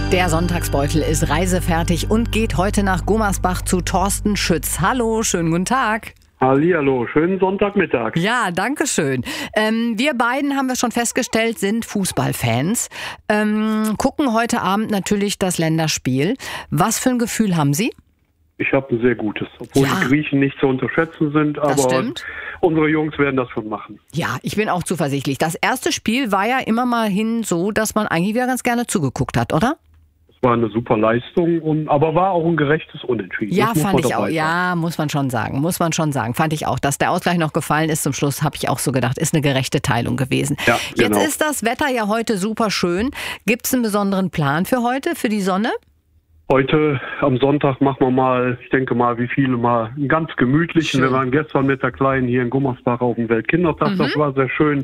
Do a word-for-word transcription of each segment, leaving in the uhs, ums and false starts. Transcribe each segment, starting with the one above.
Der Sonntagsbeutel ist reisefertig und geht heute nach Gummersbach zu Thorsten Schütz. Hallo, schönen guten Tag. Hallihallo, schönen Sonntagmittag. Ja, danke schön. Ähm, wir beiden, haben wir schon festgestellt, sind Fußballfans. Ähm, gucken heute Abend natürlich das Länderspiel. Was für ein Gefühl haben Sie? Ich habe ein sehr gutes, obwohl Ja. die Griechen nicht zu unterschätzen sind, aber stimmt. unsere Jungs werden das schon machen. Ja, ich bin auch zuversichtlich. Das erste Spiel war ja immer mal hin so, dass man eigentlich wieder ganz gerne zugeguckt hat, oder? Es war eine super Leistung, und, aber war auch ein gerechtes Unentschieden. Ja, Das muss fand man ich dabei auch. Ja, muss man schon sagen. Muss man schon sagen. Fand ich auch. Dass der Ausgleich noch gefallen ist zum Schluss, habe ich auch so gedacht, ist eine gerechte Teilung gewesen. Ja, Jetzt genau. ist das Wetter ja heute super schön. Gibt es einen besonderen Plan für heute, für die Sonne? Heute am Sonntag machen wir mal, ich denke mal, wie viele mal, einen ganz gemütlichen. Schön. Wir waren gestern mit der Kleinen hier in Gummersbach auf dem Weltkindertag. Mhm. Das war sehr schön.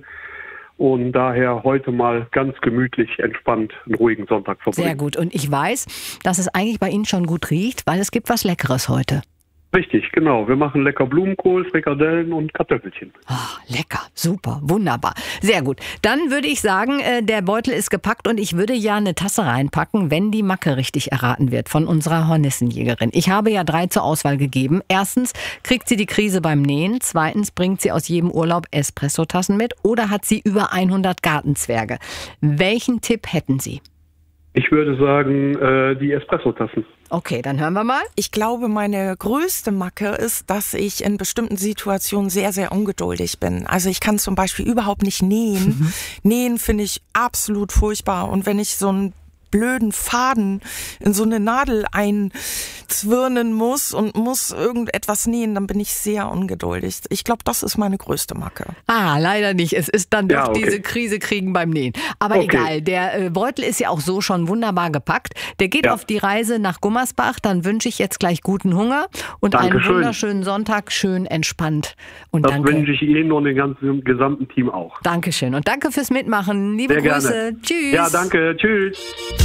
Und daher heute mal ganz gemütlich, entspannt, einen ruhigen Sonntag verbringen. Sehr gut. Und ich weiß, dass es eigentlich bei Ihnen schon gut riecht, weil es gibt was Leckeres heute. Richtig, genau. Wir machen lecker Blumenkohl, Frikadellen und Kartoffelchen. Oh, lecker, super, wunderbar. Sehr gut. Dann würde ich sagen, äh, der Beutel ist gepackt und ich würde ja eine Tasse reinpacken, wenn die Macke richtig erraten wird von unserer Hornissenjägerin. Ich habe ja drei zur Auswahl gegeben. Erstens kriegt sie die Krise beim Nähen. Zweitens bringt sie aus jedem Urlaub Espressotassen mit oder hat sie über hundert Gartenzwerge. Welchen Tipp hätten Sie? Ich würde sagen, äh, die Espressotassen. Okay, dann hören wir mal. Ich glaube, meine größte Macke ist, dass ich in bestimmten Situationen sehr, sehr ungeduldig bin. Also ich kann zum Beispiel überhaupt nicht nähen. Mhm. Nähen finde ich absolut furchtbar. Und wenn ich so einen blöden Faden in so eine Nadel einzwirnen muss und muss irgendetwas nähen, dann bin ich sehr ungeduldig. Ich glaube, das ist meine größte Macke. Ah, leider nicht. Es ist dann doch Ja, okay. diese Krise kriegen beim Nähen. Aber Okay. egal, der äh, Beutel ist ja auch so schon wunderbar gepackt. Der geht Ja. auf die Reise nach Gummersbach. Dann wünsche ich jetzt gleich guten Hunger und einen Dankeschön. wunderschönen Sonntag, schön entspannt. Und Das danke. wünsche ich Ihnen und dem ganzen gesamten Team auch. Dankeschön und danke fürs Mitmachen. Liebe Sehr Grüße. gerne. Tschüss. Ja, danke. Tschüss.